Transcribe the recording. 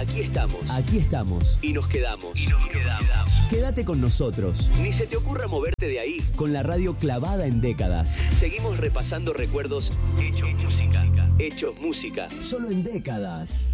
Aquí estamos. Aquí estamos. Y nos quedamos. Quédate con nosotros. Ni se te ocurra moverte de ahí. Con la radio clavada en décadas. Seguimos repasando recuerdos hechos música. Solo en décadas.